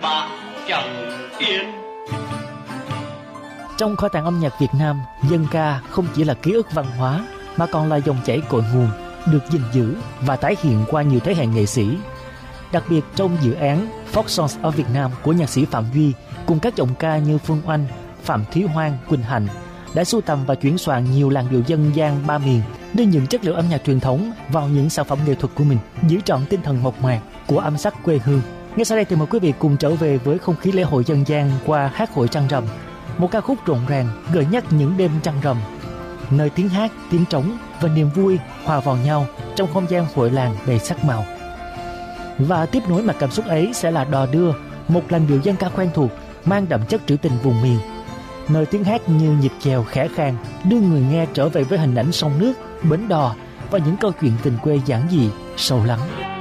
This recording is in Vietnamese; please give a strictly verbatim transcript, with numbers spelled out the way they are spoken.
bạc chẳng yên. Trong kho tàng âm nhạc Việt Nam, dân ca không chỉ là ký ức văn hóa mà còn là dòng chảy cội nguồn, được gìn giữ và tái hiện qua nhiều thế hệ nghệ sĩ. Đặc biệt trong dự án Folk Songs ở Việt Nam của nhạc sĩ Phạm Duy cùng các giọng ca như Phương Oanh, Phạm Thúy Hoang, Quỳnh Hạnh đã sưu tầm và chuyển soạn nhiều làn điệu dân gian ba miền, đưa những chất liệu âm nhạc truyền thống vào những sản phẩm nghệ thuật của mình, giữ trọn tinh thần mộc mạc của âm sắc quê hương. Ngay sau đây thì mời quý vị cùng trở về với không khí lễ hội dân gian qua hát hội Trăng Rằm, một ca khúc rộn ràng gợi nhắc những đêm trăng rằm, nơi tiếng hát, tiếng trống và niềm vui hòa vào nhau trong không gian hội làng đầy sắc màu. Và tiếp nối mạch cảm xúc ấy sẽ là Đò Đưa, một làn điệu dân ca quen thuộc mang đậm chất trữ tình vùng miền, nơi tiếng hát như nhịp chèo khẽ khàng đưa người nghe trở về với hình ảnh sông nước, bến đò và những câu chuyện tình quê giản dị, sâu lắng.